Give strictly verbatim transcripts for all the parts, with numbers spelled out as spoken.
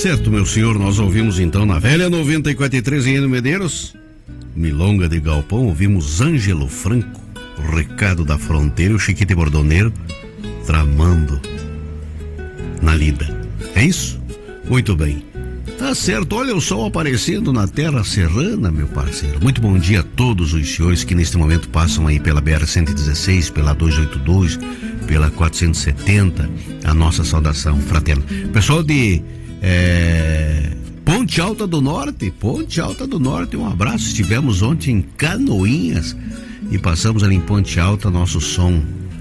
Certo, meu senhor, nós ouvimos então na velha noventa e quatro e três em Eno Medeiros, Milonga de Galpão, ouvimos Ângelo Franco, o Recado da Fronteira, o Chiquete Bordoneiro, tramando na lida. É isso? Muito bem. Tá certo, olha o sol aparecendo na terra serrana, meu parceiro. Muito bom dia a todos os senhores que neste momento passam aí pela B R cento e dezesseis, pela duzentos e oitenta e dois, pela quatrocentos e setenta, a nossa saudação fraterna. Pessoal de é, Ponte Alta do Norte, Ponte Alta do Norte, um abraço. Estivemos ontem em Canoinhas e passamos ali em Ponte Alta nosso som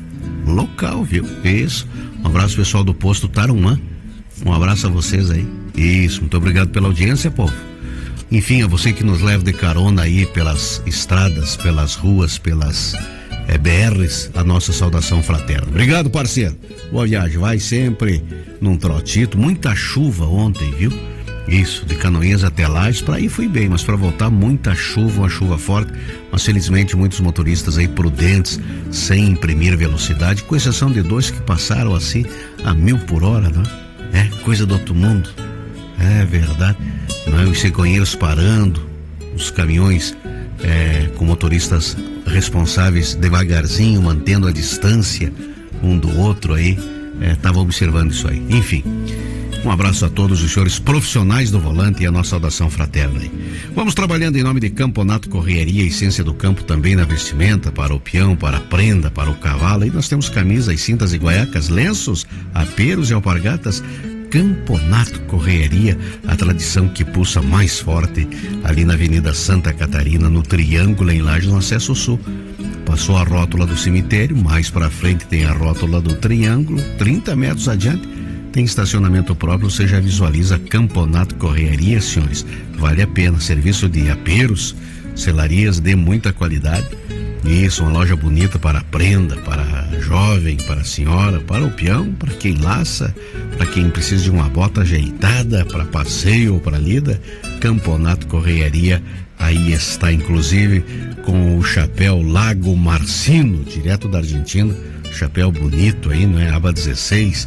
local, viu? Isso. Um abraço pessoal do posto Tarumã. Um abraço a vocês aí. Isso, muito obrigado pela audiência, povo. Enfim, a você que nos leva de carona aí pelas estradas, pelas ruas, pelas é, B Rs, a nossa saudação fraterna. Obrigado, parceiro. Boa viagem, vai sempre num trotito. Muita chuva ontem, viu? Isso, de Canoinhas até Lages, pra ir fui bem, mas pra voltar muita chuva, uma chuva forte, mas felizmente muitos motoristas aí prudentes, sem imprimir velocidade, com exceção de dois que passaram assim a mil por hora, né? É, coisa do outro mundo. É verdade. Não é? Os cegonheiros parando, os caminhões é, com motoristas responsáveis devagarzinho, mantendo a distância um do outro aí, estavam é, observando isso aí. Enfim, um abraço a todos os senhores profissionais do volante e a nossa saudação fraterna aí. Vamos trabalhando em nome de Camponato Correria, essência do campo também na vestimenta, para o peão, para a prenda, para o cavalo. Aí nós temos camisas, cintas e guaiacas, lenços, aperos e alpargatas. Camponato Correria, a tradição que pulsa mais forte ali na Avenida Santa Catarina, no Triângulo, em Lages, no acesso sul. Passou a rótula do cemitério, mais pra frente tem a rótula do Triângulo, trinta metros adiante tem estacionamento próprio, você já visualiza Camponato Correria, senhores. Vale a pena, serviço de aperos, selarias de muita qualidade. Isso, uma loja bonita para a prenda, para a jovem, para a senhora, para o peão, para quem laça, para quem precisa de uma bota ajeitada, para passeio ou para lida. Camponato Correria, aí está, inclusive, com o chapéu Lago Marcino, direto da Argentina. Chapéu bonito aí, não é? Aba dezesseis.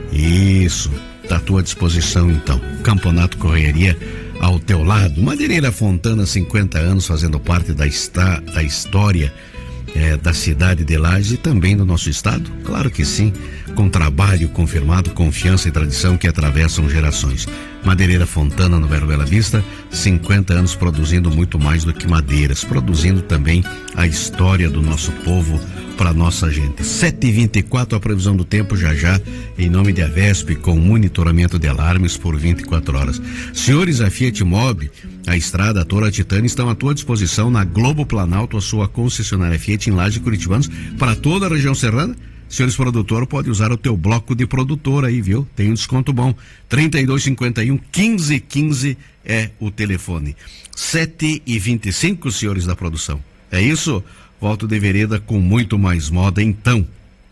Isso, está à tua disposição então. Camponato Correria ao teu lado. Madeireira Fontana, cinquenta anos, fazendo parte da, esta, da história é, da cidade de Lages e também do nosso estado? Claro que sim, com trabalho confirmado, confiança e tradição que atravessam gerações. Madeireira Fontana, no Vero Bela Vista, cinquenta anos produzindo muito mais do que madeiras, produzindo também a história do nosso povo para nossa gente. sete e vinte e quatro, a previsão do tempo já já, em nome de Avesp, com monitoramento de alarmes por vinte e quatro horas. Senhores, a Fiat Mobi, a Estrada, a Tora Titânia estão à tua disposição na Globo Planalto, a sua concessionária Fiat em Lages, Curitibanos, para toda a região serrana. Senhores produtor, pode usar o teu bloco de produtor aí, viu? Tem um desconto bom. trinta e dois, cinquenta e um, quinze, quinze é o telefone. sete e vinte e cinco, senhores da produção. É isso? Volto de vereda com muito mais moda, então,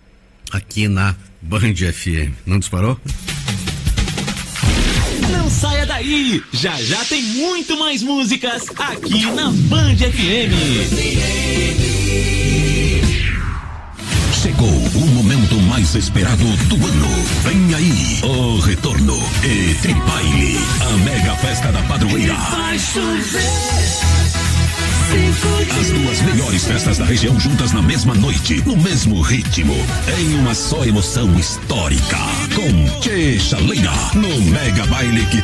aqui na Band F M. Não disparou? Não saia daí! Já já tem muito mais músicas aqui na Band F M. Chegou o momento mais esperado do ano. Vem aí o retorno e Tribaile, a mega festa da padroeira. Vai chover. As duas melhores festas da região juntas na mesma noite, no mesmo ritmo, em uma só emoção histórica. Com Tchê Chaleira, no Mega Baile que